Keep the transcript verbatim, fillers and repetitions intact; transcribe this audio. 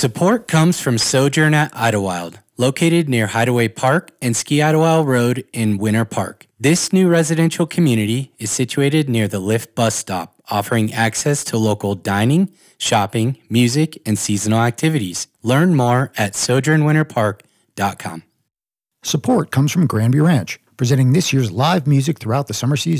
Support comes from Sojourn at Idlewild, located near Hideaway Park and Ski Idlewild Road in Winter Park. This new residential community is situated near the Lyft bus stop, offering access to local dining, shopping, music, and seasonal activities. Learn more at sojourn winter park dot com. Support comes from Granby Ranch, presenting this year's live music throughout the summer season.